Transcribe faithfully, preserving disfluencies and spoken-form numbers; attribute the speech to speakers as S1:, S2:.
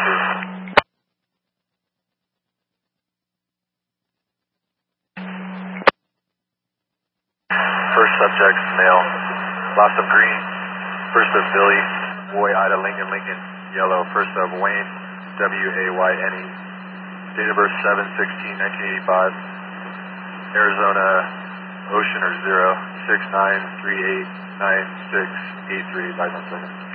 S1: First subject, male. Lots of green. First of Billy, boy, Ida, Lincoln, Lincoln. Yellow. First of Wayne, W A Y N E. Date of birth seven sixteen nineteen eighty-five. Arizona, Ocean or Zero, six nine three eight nine six eight three. Bye, one second.